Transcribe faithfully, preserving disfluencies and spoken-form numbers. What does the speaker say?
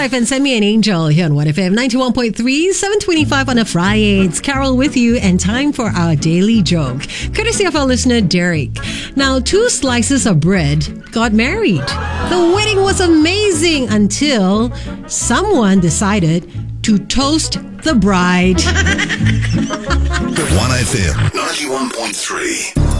Drive and Send Me an Angel here on one F M ninety-one point three, seven twenty-five on a Friday. It's Carol with you and time for our daily joke, courtesy of our listener Derek. Now, two slices of bread got married. The wedding was amazing until someone decided to toast the bride. one F M ninety-one point three.